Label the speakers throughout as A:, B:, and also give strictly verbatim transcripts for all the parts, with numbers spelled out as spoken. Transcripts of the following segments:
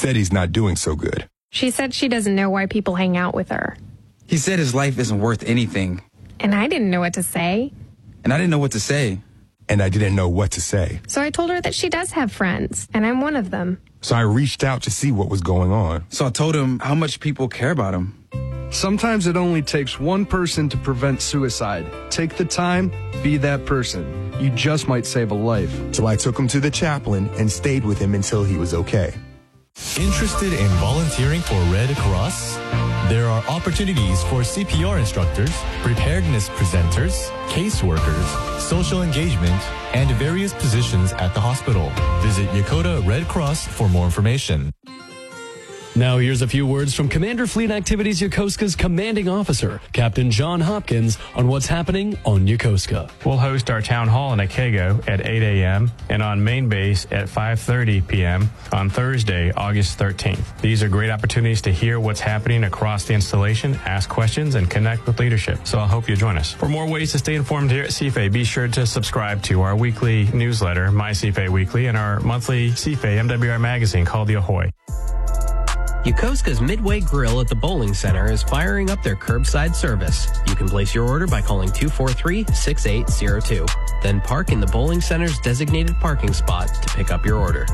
A: said he's not doing so good.
B: She said she doesn't know why people hang out with her.
C: He said his life isn't worth anything.
B: And I didn't know what to say.
C: And I didn't know what to say.
A: And I didn't know what to say.
B: So I told her that she does have friends, and I'm one of them.
A: So I reached out to see what was going on.
C: So I told him how much people care about him.
D: Sometimes it only takes one person to prevent suicide. Take the time, be that person. You just might save a life.
A: So I took him to the chaplain and stayed with him until he was okay.
E: Interested in volunteering for Red Cross? There are opportunities for C P R instructors, preparedness presenters, caseworkers, social engagement, and various positions at the hospital. Visit Yokota Red Cross for more information.
F: Now here's a few words from Commander Fleet Activities Yokosuka's commanding officer, Captain John Hopkins, on what's happening on Yokosuka.
G: We'll host our town hall in Akego at eight a.m. and on main base at five thirty p.m. on Thursday, August thirteenth. These are great opportunities to hear what's happening across the installation, ask questions, and connect with leadership. So I hope you join us. For more ways to stay informed here at C F A, be sure to subscribe to our weekly newsletter, My C F A Weekly, and our monthly C F A M W R magazine called The Ahoy.
H: Yokosuka's Midway Grill at the Bowling Center is firing up their curbside service. You can place your order by calling two four three, six eight zero two. Then park in the Bowling Center's designated parking spot to pick up your order.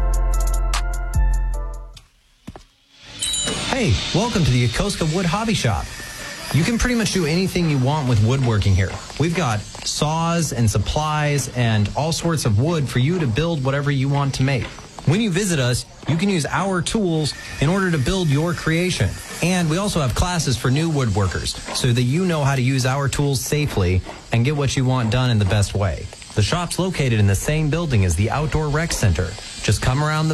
I: Hey, welcome to the Yokosuka Wood Hobby Shop. You can pretty much do anything you want with woodworking here. We've got saws and supplies and all sorts of wood for you to build whatever you want to make. When you visit us, you can use our tools in order to build your creation. And we also have classes for new woodworkers so that you know how to use our tools safely and get what you want done in the best way. The shop's located in the same building as the Outdoor Rec Center. Just come around the